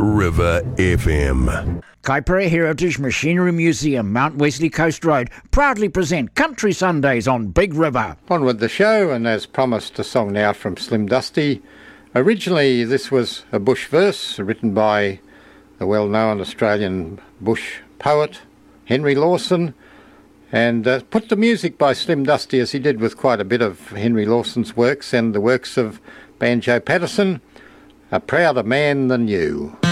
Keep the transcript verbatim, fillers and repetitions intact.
River F M. Kaipara Heritage Machinery Museum, Mount Wesley Coast Road, proudly present Country Sundays on Big River. On with the show, and as promised, a song now from Slim Dusty. Originally, this was a bush verse written by the well-known Australian bush poet, Henry Lawson, and uh, put to music by Slim Dusty, as he did with quite a bit of Henry Lawson's works and the works of Banjo Patterson, A Prouder Man Than You.